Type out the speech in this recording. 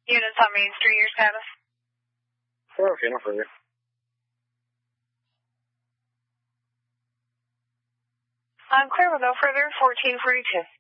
Units on Main Street, your status? Okay, no further. I'm clear with no further, 1442.